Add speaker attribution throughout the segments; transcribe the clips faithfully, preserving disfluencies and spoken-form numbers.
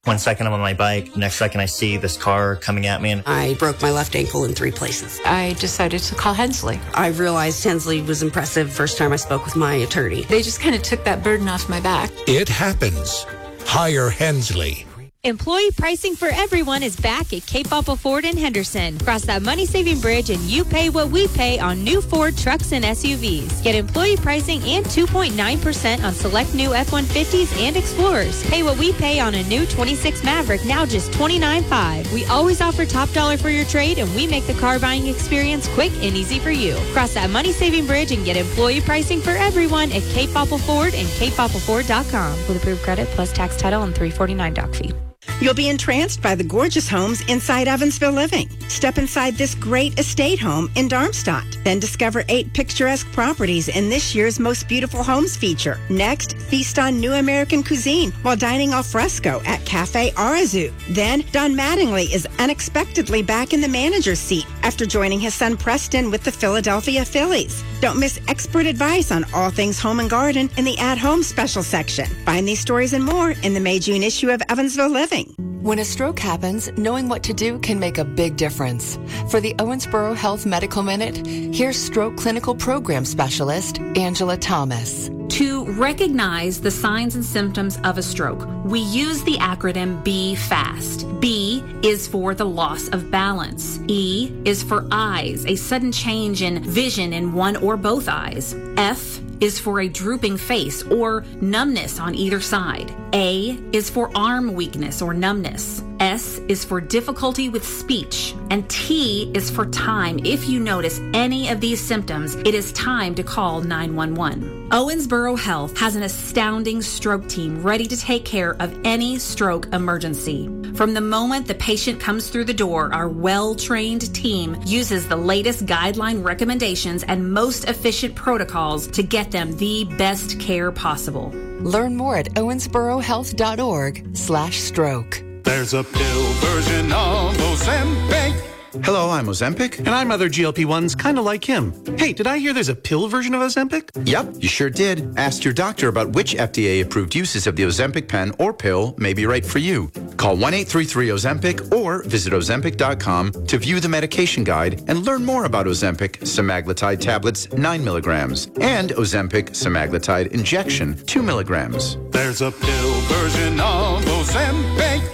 Speaker 1: One second I'm on my bike, next second I see this car coming at me. And
Speaker 2: I broke my left ankle in three places.
Speaker 3: I decided to call Hensley.
Speaker 2: I realized Hensley was impressive first time I spoke with my attorney.
Speaker 3: They just kind of took that burden off my back.
Speaker 4: It happens. Hire Hensley.
Speaker 5: Employee pricing for everyone is back at Cape Apple Ford in Henderson. Cross that money-saving bridge and you pay what we pay on new Ford trucks and S U Vs. Get employee pricing and two point nine percent on select new F one fifties and Explorers. Pay what we pay on a new twenty-six Maverick, now just twenty-nine thousand five hundred dollars. We always offer top dollar for your trade, and we make the car buying experience quick and easy for you. Cross that money-saving bridge and get employee pricing for everyone at Cape Apple Ford and cape apple ford dot com. With approved credit plus tax title and three forty-nine doc fee.
Speaker 6: You'll be entranced by the gorgeous homes inside Evansville Living. Step inside this great estate home in Darmstadt. Then discover eight picturesque properties in this year's Most Beautiful Homes feature. Next, feast on new American cuisine while dining al fresco at Cafe Arazu. Then, Don Mattingly is unexpectedly back in the manager's seat after joining his son Preston with the Philadelphia Phillies. Don't miss expert advice on all things home and garden in the At Home special section. Find these stories and more in the May-June issue of Evansville Living.
Speaker 7: When a stroke happens, knowing what to do can make a big difference. For the Owensboro Health Medical Minute, here's stroke clinical program specialist Angela Thomas.
Speaker 8: To recognize the signs and symptoms of a stroke, we use the acronym B FAST. B is for the loss of balance. E is for eyes, a sudden change in vision in one or both eyes. F is for a drooping face or numbness on either side. A is for arm weakness or numbness. S is for difficulty with speech. And T is for time. If you notice any of these symptoms, it is time to call nine one one. Owensboro Health has an astounding stroke team ready to take care of any stroke emergency. From the moment the patient comes through the door, our well-trained team uses the latest guideline recommendations and most efficient protocols to get them the best care possible.
Speaker 7: Learn more at owensborohealth.org slash stroke.
Speaker 9: There's a pill version of Ozempic.
Speaker 10: Hello, I'm Ozempic.
Speaker 11: And I'm other G L P ones kind of like him. Hey, did I hear there's a pill version of Ozempic?
Speaker 10: Yep, you sure did. Ask your doctor about which F D A-approved uses of the Ozempic pen or pill may be right for you. Call one eight three three Ozempic or visit ozempic dot com to view the medication guide and learn more about Ozempic semaglutide tablets nine milligrams and Ozempic semaglutide injection two milligrams.
Speaker 9: There's a pill version of Ozempic.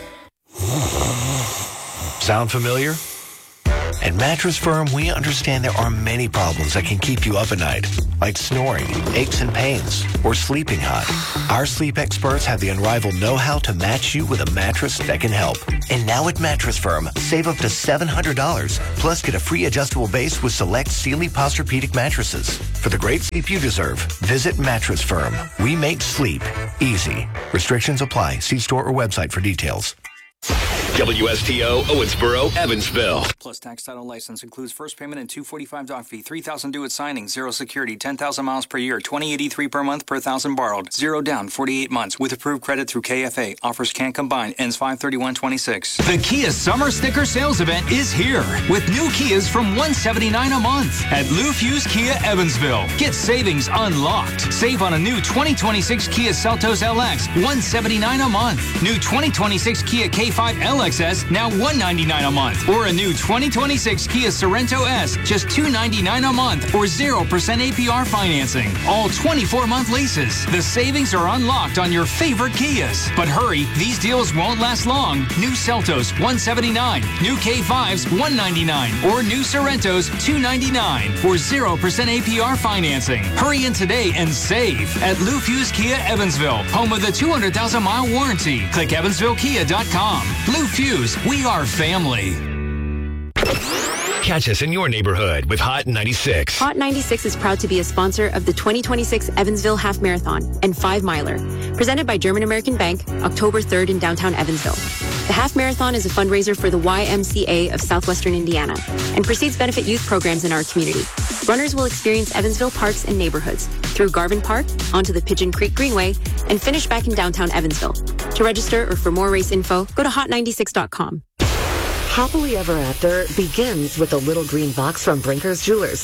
Speaker 12: Sound familiar? At Mattress Firm, we understand there are many problems that can keep you up at night, like snoring, aches and pains, or sleeping hot. Our sleep experts have the unrivaled know-how to match you with a mattress that can help. And now at Mattress Firm, save up to seven hundred dollars, plus get a free adjustable base with select Sealy Posturepedic mattresses. For the great sleep you deserve, visit Mattress Firm. We make sleep easy. Restrictions apply. See store or website for details.
Speaker 13: W S T O, Owensboro, Evansville.
Speaker 14: Plus tax title license includes first payment and two forty-five doc fee, three thousand due at signing, zero security, ten thousand miles per year, twenty eighty-three per month per thousand borrowed, zero down, forty-eight months with approved credit through K F A. Offers can't combine, ends five thirty-one twenty-six.
Speaker 15: The Kia Summer Sticker Sales Event is here with new Kias from one hundred seventy-nine dollars a month at Lou Fuse Kia Evansville. Get savings unlocked. Save on a new twenty twenty-six Kia Seltos L X, one hundred seventy-nine dollars a month. New twenty twenty-six Kia K five L X S, now one hundred ninety-nine dollars a month. Or a new twenty twenty-six Kia Sorento S, just two hundred ninety-nine dollars a month or zero percent A P R financing. All twenty-four month leases. The savings are unlocked on your favorite Kias. But hurry, these deals won't last long. New Seltos, one hundred seventy-nine dollars. New K fives, one hundred ninety-nine dollars. Or new Sorrentos, two hundred ninety-nine dollars or zero percent A P R financing. Hurry in today and save at Lou Fuse Kia Evansville, home of the two hundred thousand mile warranty. Click evansville kia dot com. Lou Fuse, we are family.
Speaker 13: Catch us in your neighborhood with Hot ninety-six.
Speaker 16: Hot ninety-six is proud to be a sponsor of the twenty twenty-six Evansville Half Marathon and Five Miler, presented by German American Bank, October third in downtown Evansville. The Half Marathon is a fundraiser for the Y M C A of Southwestern Indiana and proceeds benefit youth programs in our community. Runners will experience Evansville parks and neighborhoods through Garvin Park, onto the Pigeon Creek Greenway, and finish back in downtown Evansville. To register or for more race info, go to hot ninety-six dot com.
Speaker 17: Happily Ever After begins with a little green box from Brinker's Jewelers.